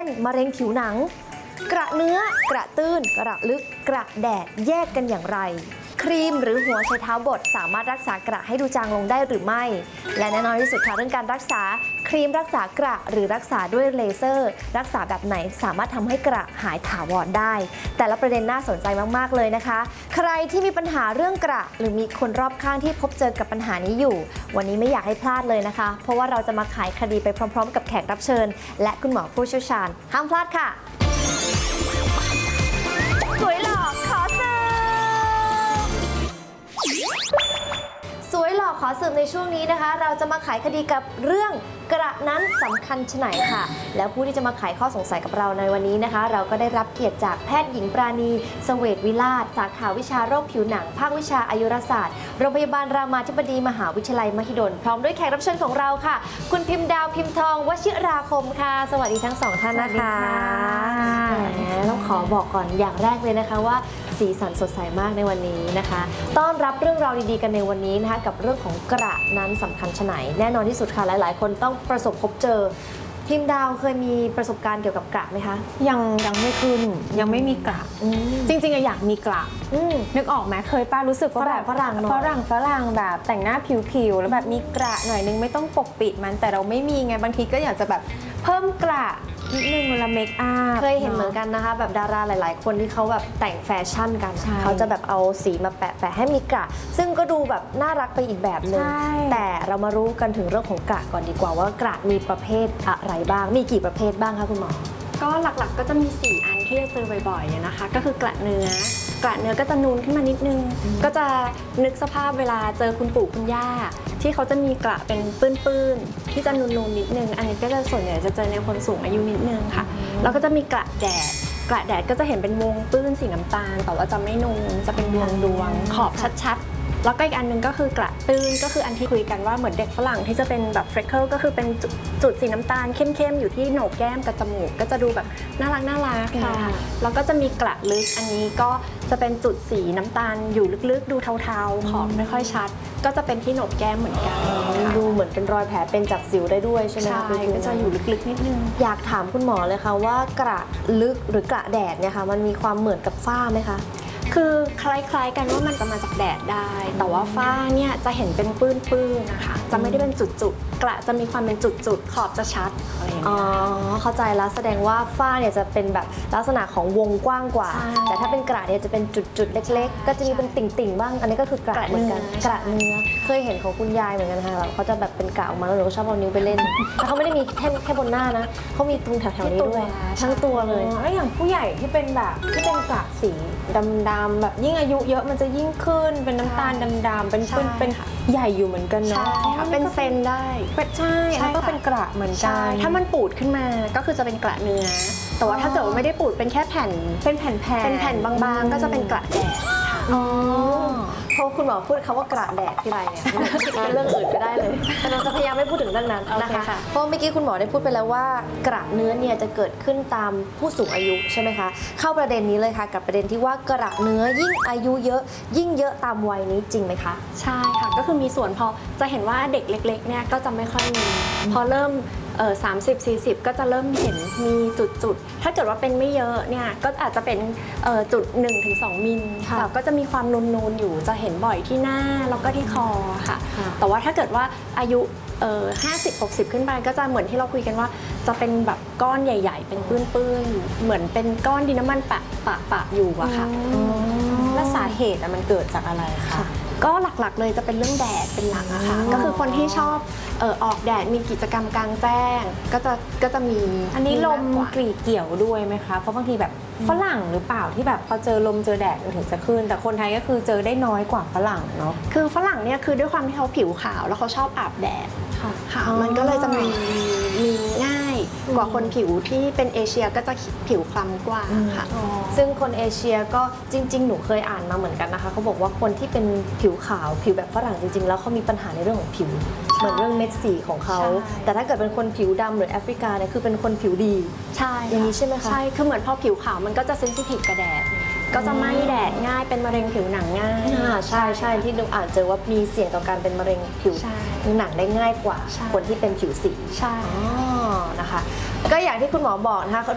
มะเร็งผิวหนังกระเนื้อกระตื้นกระลึกกระแดดแยกกันอย่างไรครีมหรือหัวไชเท้าบดสามารถรักษากระให้ดูจางลงได้หรือไม่และแน่นอนที่สุดค่ะเรื่องการรักษาครีมรักษากระหรือรักษาด้วยเลเซอร์รักษาแบบไหนสามารถทำให้กระหายถาวรได้แต่ละประเด็นน่าสนใจมากๆเลยนะคะใครที่มีปัญหาเรื่องกระหรือมีคนรอบข้างที่พบเจอกับปัญหานี้อยู่วันนี้ไม่อยากให้พลาดเลยนะคะเพราะว่าเราจะมาไขคดีไปพร้อมๆกับแขกรับเชิญและคุณหมอผู้เชี่ยวชาญห้ามพลาดค่ะสวยหล่อขอสืบสวยหล่อขอสืบในช่วงนี้นะคะเราจะมาไขคดีกับเรื่องกระนั้นสำคัญไฉนค่ะแล้วผู้ที่จะมาไขข้อสงสัยกับเราในวันนี้นะคะเราก็ได้รับเกียรติจากแพทย์หญิงปราณีเสวตวิราชสาขาวิชาโรคผิวหนังภาควิชาอายุรศาสตร์โรงพยาบาลรามาธิบดีมหาวิทยาลัยมหิดลพร้อมด้วยแขกรับเชิญของเราค่ะคุณพิมพ์ดาวพิมพ์ทองวชิราคมค่ะสวัสดีทั้งสองท่านนะคะต้องขอบอกก่อนอย่างแรกเลยนะคะว่าสีสันสดใสมากในวันนี้นะคะต้อนรับเรื่องราวดีๆกันในวันนี้นะคะกับเรื่องของกระนั้นสำคัญไฉนแน่นอนที่สุดค่ะหลายๆคนต้องประสบพบเจอพิมพ์ดาวเคยมีประสบการณ์เกี่ยวกับกระไหมคะยังไม่ขึ้นยังไม่มีกระจริงๆอยากมีกระนึกออกไหมเคยป้ารู้สึกว่าแบบฝรั่งแบบแต่งหน้าผิวๆแล้วแบบมีกระหน่อยนึงไม่ต้องปกปิดมันแต่เราไม่มีไงบางทีก็อยากจะแบบเพิ่มกระนิดนึงเวลาเมคอัพเคยเห็นเหมือนกันนะคะแบบดาราหลายๆคนที่เขาแบบแต่งแฟชั่นกันเขาจะแบบเอาสีมาแปะให้มีกระซึ่งก็ดูแบบน่ารักไปอีกแบบนึงแต่เรามารู้กันถึงเรื่องของกระก่อนดีกว่าว่ากระมีประเภทอะไรบ้างมีกี่ประเภทบ้างคะคุณหมอก็หลักๆก็จะมี4อันที่จะเจอบ่อยๆนะคะก็คือกระเนื้อก็จะนูนขึ้นมานิดนึงก็จะนึกสภาพเวลาเจอคุณปู่คุณย่าที่เขาจะมีกระเป็นปื้นๆที่จะนูนๆนิดนึงอันนี้ก็จะส่วนใหญ่จะเจอในคนสูงอายุนิดนึงค่ะแล้วก็จะมีกระแดดก็จะเห็นเป็นวงปื้นสีน้ำตาลแต่ว่าจะไม่นูนจะเป็นดวงขอบชัดๆแล้วก็อีกอันนึงก็คือกระตื้นก็คืออันที่คุยกันว่าเหมือนเด็กฝรั่งที่จะเป็นแบบเฟรคเคิลก็คือเป็นจุดสีน้ำตาลเข้มๆอยู่ที่โหนกแก้มกับจมูกก็จะดูแบบน่ารักค่ะแล้วก็จะมีกระลึกอันนี้ก็จะเป็นจุดสีน้ำตาลอยู่ลึกๆดูเทาๆขอบไม่ค่อยชัดก็จะเป็นที่โหนกแก้มเหมือนกันดูเหมือนเป็นรอยแผลเป็นจากสิวได้ด้วยใช่ไหมคะใช่ก็จะอยู่ลึกๆนิดนึงอยากถามคุณหมอเลยค่ะว่ากระลึกหรือกระแดดเนี่ยค่ะมันมีความเหมือนกับฝ้าไหมคะคือคล้ายๆกันว่ามันจะมาจากแดดได้แต่ว่าฝ้าเนี่ยจะเห็นเป็นปื้นๆนะคะจะไม่ได้เป็นจุดๆกระจะมีความเป็นจุดๆขอบจะชัดอะไรอย่างเงี้ยเข้าใจแล้วแสดงว่าฝ้าเนี่ยจะเป็นแบบลักษณะของวงกว้างกว่าแต่ถ้าเป็นกระเนี่ยจะเป็นจุดๆเล็กๆก็จะมีเป็นติ่งๆบ้างอันนี้ก็คือกระเหมือนกันกระเนื้อเคยเห็นของคุณยายเหมือนกันค่ะเขาจะแบบเป็นกระออกมาแล้วเราชอบเอานิ้วไปเล่นแต่เขาไม่ได้มีแค่บนหน้านะเขามีตรงแถวๆนี้ด้วยทั้งตัวเลยแล้วอย่างผู้ใหญ่ที่เป็นแบบที่เป็นกระสีดำๆแบบยิ่งอายุเยอะมันจะยิ่งขึ้นเป็นน้ำตาลดำๆเป็นใหญ่อยู่เหมือนกันเนาะเป็นเซนได้ใช่แล้วก็เป็นกระเหมือนกันถ้ามันปูดขึ้นมาก็คือจะเป็นกระเนื้อแต่ว่าถ้าเกิดว่าไม่ได้ปูดเป็นแค่แผ่นเป็นแผ่นบางๆก็จะเป็นกระแดดเพราะคุณหมอพูดคำว่ากระแดดที่ไรเนี่ยเป็นเรื่องอื่นไม่ได้เลยแต่เราจะพยายามไม่พูดถึงเรื่องนั้นนะคะเพราะเมื่อกี้คุณหมอได้พูดไปแล้วว่ากระเนื้อเนี่ยจะเกิดขึ้นตามผู้สูงอายุใช่ไหมคะเข้าประเด็นนี้เลยค่ะกับประเด็นที่ว่ากระเนื้อยิ่งอายุเยอะยิ่งเยอะตามวัยนี้จริงไหมคะใช่ค่ะก็คือมีส่วนพอจะเห็นว่าเด็กเล็กๆเนี่ยก็จะไม่ค่อยมีพอเริ่ม30-40ก็จะเริ่มเห็นมีจุดถ้าเกิดว่าเป็นไม่เยอะเนี่ยก็อาจจะเป็นจุด 1-2 มิลแต่ก็จะมีความนูนๆอยู่จะเห็นบ่อยที่หน้าแล้วก็ที่คอค่ะแต่ว่าถ้าเกิดว่าอายุ50-60 ขึ้นไปก็จะเหมือนที่เราคุยกันว่าจะเป็นแบบก้อนใหญ่ๆเป็นปื้นๆเหมือนเป็นก้อนดินน้ำมันปะอยู่อะค่ะและสาเหตุมันเกิดจากอะไรคะก็หลักๆเลยจะเป็นเรื่องแดดเป็นหลักอะค่ะก็คือคนที่ชอบออกแดดมีกิจกรรมกลางแจ้งก็จะมีอันนี้ลมกรีดเกี่ยวด้วยไหมคะเพราะบางทีแบบฝรั่งหรือเปล่าที่แบบพอเจอลมเจอแดดมันถึงจะขึ้นแต่คนไทยก็คือเจอได้น้อยกว่าฝรั่งเนาะคือฝรั่งเนี่ยคือด้วยความที่เขาผิวขาวแล้วเขาชอบอาบแดดค่ะมันก็เลยจะมีง่ายกว่าคนผิวที่เป็นเอเชียก็จะผิวคล้ำกว่าค่ะซึ่งคนเอเชียก็จริงๆหนูเคยอ่านมาเหมือนกันนะคะเขาบอกว่าคนที่เป็นผิวขาวผิวแบบฝรั่งจริงๆแล้วเขามีปัญหาในเรื่องของผิวเหมือนเรื่องเม็ดสีของเขาแต่ถ้าเกิดเป็นคนผิวดำหรือแอฟริกาเนี่ยคือเป็นคนผิวดีใช่อย่างนี้ใช่ไหมคะใช่คือเหมือนพอผิวขาวมันก็จะเซนซิทีฟกับแดดก็จะไม่แดดง่ายเป็นมะเร็งผิวหนังง่ายใช่ที่ดูอ่านเจอว่ามีเสี่ยงต่อการเป็นมะเร็งผิวหนังได้ง่ายกว่าคนที่เป็นผิวสีใช่นะคะก็อย่างที่คุณหมอบอกนะคะ